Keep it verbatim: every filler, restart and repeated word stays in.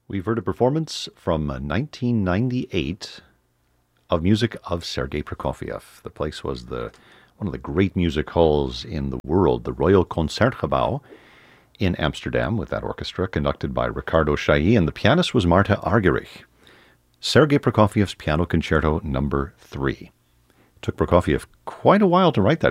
We've heard a performance from nineteen ninety-eight of music of Sergei Prokofiev. The place was the one of the great music halls in the world, the Royal Concertgebouw in Amsterdam, with that orchestra conducted by Ricardo Chailly, and the pianist was Marta Argerich. Sergei Prokofiev's Piano Concerto Number Three. It took Prokofiev quite a while to write that